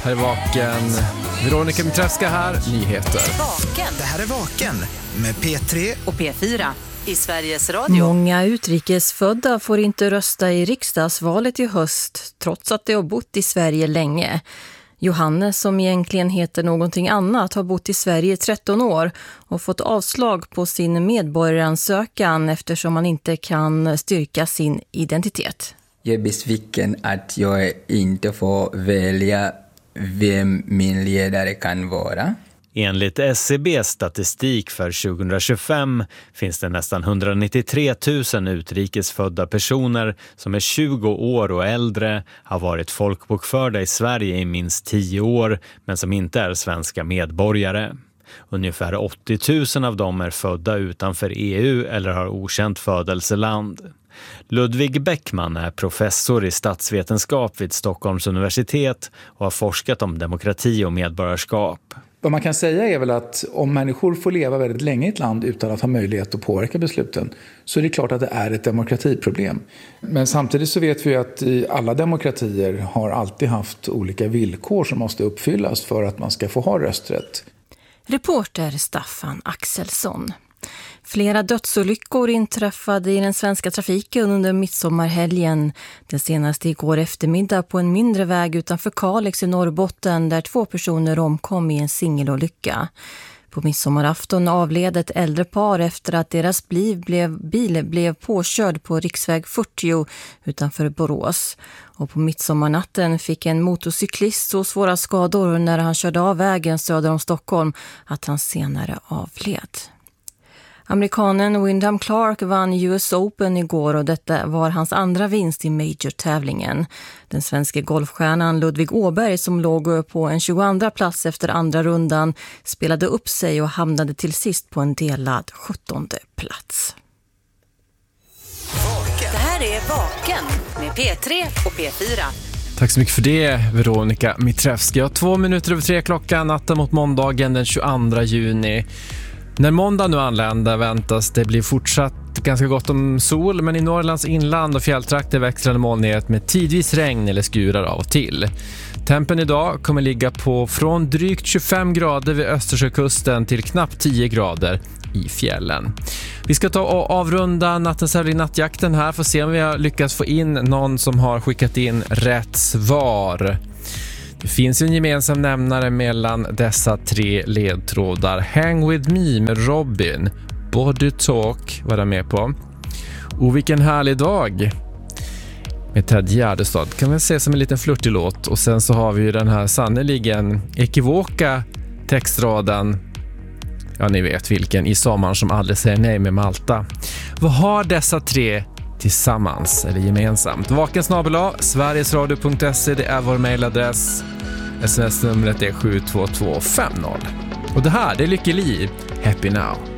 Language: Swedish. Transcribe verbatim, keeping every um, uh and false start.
här är Vaken. Veronica Mitrevska här, nyheter. Vaken. Det här är Vaken med P tre och P fyra i Sveriges Radio. Många utrikesfödda får inte rösta i riksdagsvalet i höst trots att de har bott i Sverige länge. Johannes, som egentligen heter någonting annat, har bott i Sverige i tretton år och fått avslag på sin medborgaransökan eftersom han inte kan styrka sin identitet. Jag är besviken att jag inte får välja vem min ledare kan vara. Enligt S C B:s statistik för tjugohundratjugofem finns det nästan hundranittiotre tusen utrikesfödda personer som är tjugo år och äldre, har varit folkbokförda i Sverige i minst tio år men som inte är svenska medborgare. Ungefär åttio tusen av dem är födda utanför E U eller har okänt födelseland. Ludvig Bäckman är professor i statsvetenskap vid Stockholms universitet och har forskat om demokrati och medborgarskap. Vad man kan säga är väl att om människor får leva väldigt länge i ett land utan att ha möjlighet att påverka besluten, så är det klart att det är ett demokratiproblem. Men samtidigt så vet vi att i alla demokratier har alltid haft olika villkor som måste uppfyllas för att man ska få ha rösträtt. Reporter Staffan Axelsson. Flera dödsolyckor inträffade i den svenska trafiken under midsommarhelgen. Det senaste igår eftermiddag på en mindre väg utanför Kalix i Norrbotten där två personer omkom i en singelolycka. På midsommarafton avled ett äldre par efter att deras bil blev, bil blev påkörd på riksväg fyrtio utanför Borås. Och på midsommarnatten fick en motorcyklist så svåra skador när han körde av vägen söder om Stockholm att han senare avled. Amerikanen Wyndham Clark vann U S Open igår och detta var hans andra vinst i major-tävlingen. Den svenska golfstjärnan Ludvig Åberg, som låg på en tjugoandra plats efter andra rundan, spelade upp sig och hamnade till sist på en delad sjuttonde plats. Det här är Vaken med P tre och P fyra. Tack så mycket för det, Veronica Mitrevska. Ja, två minuter över tre klockan, natten mot måndagen den tjugoandra juni. När måndag nu anländer väntas det bli fortsatt ganska gott om sol, men i Norrlands inland och fjälltrakter växlande molnighet med tidvis regn eller skurar av och till. Tempen idag kommer ligga på från drygt tjugofem grader vid Östersjökusten till knappt tio grader i fjällen. Vi ska ta och avrunda nattens tävling nattjakten här för att se om vi har lyckats få in någon som har skickat in rätt svar. Det finns en gemensam nämnare mellan dessa tre ledtrådar. Hang with me med Robin. Body Talk var jag med på. Och vilken härlig dag med Ted Gärdestad. Kan vi se som en liten flirtig låt. Och sen så har vi ju den här sannoliken ekivoka textraden. Ja, ni vet vilken. I sommaren som aldrig säger nej med Malta. Vad har dessa tre tillsammans eller gemensamt? Vaken snabel a sverigesradio punkt se, det är vår mailadress. Sms-numret är sju två två fem noll. Och det här, det är Lykke Li. Happy Now.